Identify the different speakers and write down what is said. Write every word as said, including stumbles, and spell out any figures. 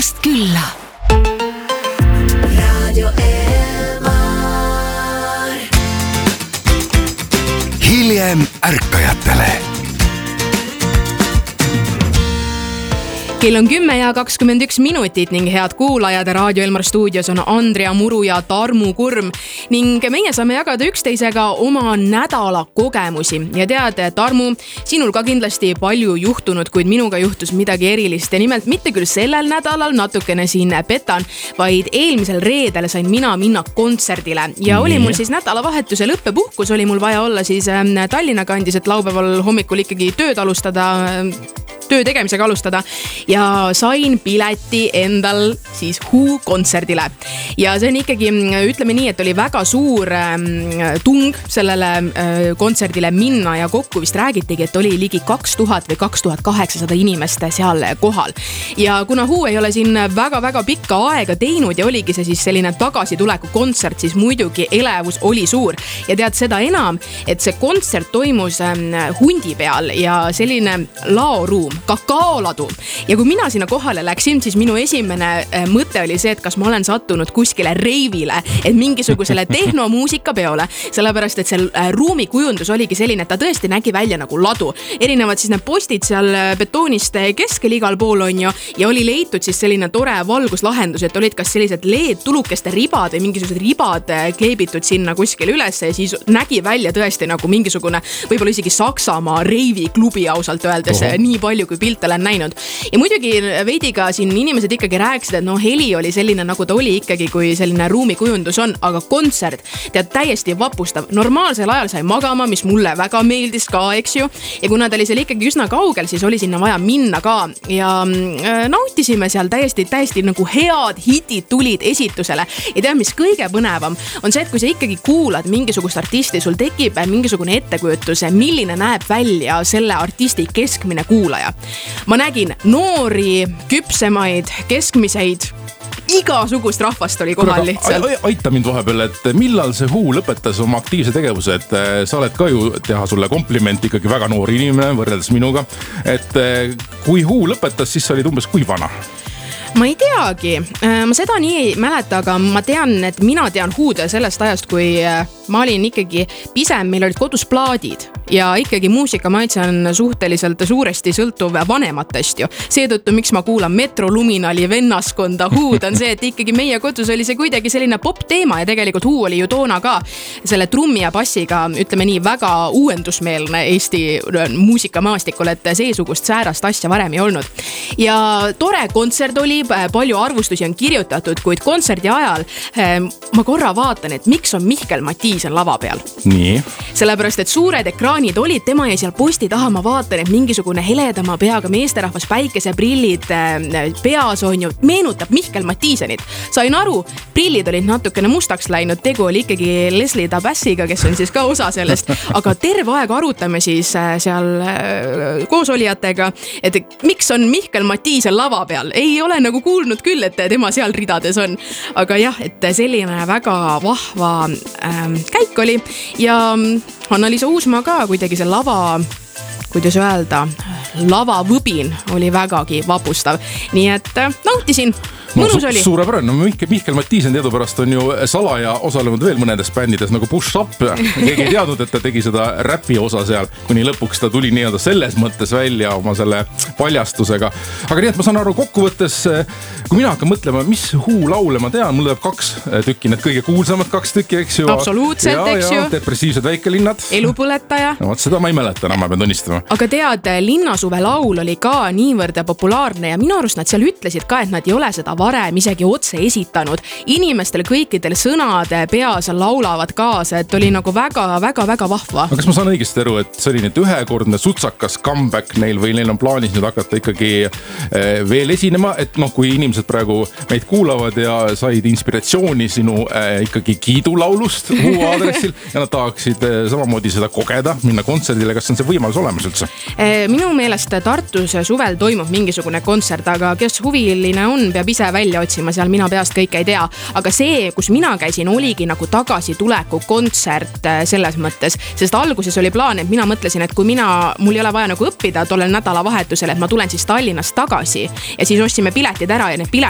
Speaker 1: päevast külla.
Speaker 2: Radio Elmar.
Speaker 3: Hiljem ärkajatele.
Speaker 4: Kell on kümme ja kakskümmend üks minutit ning head kuulajad, Radio Elmar stuudios on Andrea Muru ja Tarmu Kurm ning meie saame jagada üksteisega oma nädala kogemusi. Ja tead, Tarmu, sinul ka kindlasti palju juhtunud, kuid minuga juhtus midagi erilist ja nimelt mitte küll sellel nädalal, natukene siin petan, vaid eelmisel reedel sain mina minna kontserdile ja oli mul siis nädalavahetuse lõppepuhkus, oli mul vaja olla siis Tallinna kandis, et laupäeval hommikul ikkagi tööd alustada, töö tegemisega alustada ja sain pileti endal siis Who kontserdile. Ja see on ikkagi, ütleme nii, et oli väga suur tung sellele kontserdile minna ja kokku vist räägitigi, et oli ligi kaks tuhat või kaks tuhat kaheksasada inimest seal kohal. Ja kuna Who ei ole siin väga-väga pikka aega teinud ja oligi see siis selline tagasituleku kontsert, siis muidugi elevus oli suur. Ja tead seda enam, et see kontsert toimus Hundi peal ja selline laoruum, kakaoladu. Ja kui mina sinna kohale läksin, siis minu esimene mõte oli see, et kas ma olen sattunud kuskile reivile, et mingisugusele tehnomuusika peole, sellepärast, et see ruumi kujundus oligi selline, et ta tõesti nägi välja nagu ladu. Erinevad siis need postid seal betoonist keskel igal pool on ju, ja oli leitud siis selline tore valguslahendus, et olid kas sellised leed tulukeste ribad või mingisugused ribad kleebitud sinna kuskil üles ja siis nägi välja tõesti nagu mingisugune, võib-olla isegi Saksamaa reiviklubi ausalt öeldes, Oho. Nii palju kui pilt olen näinud. Ja muidugi veidi ka siin inimesed ikkagi rääkisid, et no heli oli selline nagu ta oli ikkagi, kui selline ruumikujundus on, aga kontsert tead täiesti vapustav. Normaalsel ajal sai magama, mis mulle väga meeldis ka, eks ju. Ja kuna ta oli seal ikkagi üsna kaugel, siis oli sinna vaja minna ka ja nautisime seal täiesti, täiesti nagu head hitid tulid esitusele. Ja tead, mis kõige põnevam on see, et kui sa ikkagi kuulad mingisugust artisti, sul tekib mingisugune ettekujutus, milline näeb välja selle artisti keskmine kuulaja. Ma nägin noori, küpsemaid, keskmiseid, igasugust rahvast oli kohal lihtsalt.
Speaker 5: Aita mind vahepeal, et millal see Who lõpetas oma aktiivse tegevuse, et sa oled ka ju teha sulle kompliment ikkagi väga noor inimene võrreldes minuga, et kui Who lõpetas, siis sa olid umbes kui vana?
Speaker 4: Ma ei teagi, ma seda nii ei mäleta, aga ma tean, et mina tean Who'd sellest ajast, kui ma olin ikkagi pisem, meil olid kodus plaadid ja ikkagi muusikamaitse on suhteliselt suuresti sõltuv vanematest ju. Seetõttu, miks ma kuulan Metro Luminali vennaskonda Who'd on see, et ikkagi meie kodus oli see kuidagi selline pop teema ja tegelikult Who oli ju toona ka selle trummi ja bassiga, ütleme nii, väga uuendusmeelne Eesti muusikamaastikul, et seesugust säärast asja varem ei olnud. Ja tore kontsert oli, palju arvustusi on kirjutatud, kuid kontserdi ajal ma korra vaatan, et miks on Mihkel Matiisen lava peal.
Speaker 5: Nii.
Speaker 4: Sellepärast, et suured ekraanid olid tema ja seal posti taha ma vaatan, et mingisugune heledama peaga meesterahvas päikeseprillid peas on ju, meenutab Mihkel Matiisenit. Sain aru, prillid olid natukene mustaks läinud, tegu oli ikkagi Leslie Tabassiga, kes on siis ka osa sellest, aga terve aeg arutame siis seal koosolijatega, et miks on Mihkel Matiisen lava peal. Ei ole nagu kuulnud küll, et tema seal ridades on. Aga jah, et selline väga vahva ähm, käik oli ja Anna-Liisa Uusmaa ka kuidagi see lava, kuidas öelda, lavavõbin oli vägagi vapustav. Nii et nautisin. Mõnus oli.
Speaker 5: Suurepärane, no Mihkel, Mihkel Matiisen teadupärast on ju salaja osalenud veel mõnedes bändides nagu Push Up. Keegi ei teadnud, et ta tegi seda räpi osa seal, kuni lõpuks ta tuli nii-öelda selles mõttes välja oma selle paljastusega. Aga nii, et ma saan aru kokkuvõttes, kui mina hakkan mõtlema, mis Who laule ma tean, mul teeb kaks tükki, need kõige kuulsamad kaks tükki, eks ju.
Speaker 4: Absoluutselt,
Speaker 5: ja,
Speaker 4: eks ju.
Speaker 5: Ja depressiivsed väikelinnad.
Speaker 4: Elupõletaja.
Speaker 5: No, seda ma ei mäleta enam, ma pean tunnistama.
Speaker 4: Aga tead, Linnasuve laul oli ka niivõrd populaarne ja minu arust nad seal ütlesid ka, et nad ei ole seda varem isegi otse esitanud. Inimestel kõikidel sõnad peas laulavad kaasa, et oli nagu väga-väga-väga vahva.
Speaker 5: Aga kas ma saan õigesti aru, et see oli nüüd ühekordne sutsakas comeback neil või neil on plaanis nüüd hakata ikkagi veel esinema, et noh, kui inimesed praegu meid kuulavad ja said inspiratsiooni sinu ikkagi kiidulaulust Who aadressil ja nad tahaksid samamoodi seda kogeda, minna kontserdile, kas on see võimalus olemas üldse?
Speaker 4: Minu meelest Tartus suvel toimub mingisugune kontsert, aga kes huviline on, peab ise välja otsima, seal mina peast kõik ei tea. Aga see, kus mina käisin, oligi nagu tagasituleku kontsert selles mõttes, sest alguses oli plaan, et mina mõtlesin, et kui mina, mul ei ole vaja nagu õppida tollel nädalavahetusel, et ma tulen siis Tallinnast tagasi ja siis ostsime piletid ära ja need piletid